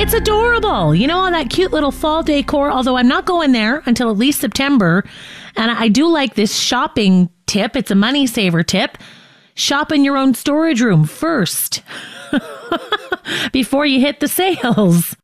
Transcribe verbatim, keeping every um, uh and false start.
It's adorable. You know, all that cute little fall decor, although I'm not going there until at least September. And I do like this shopping tip. It's a money saver tip. Shop in your own storage room first before you hit the sales.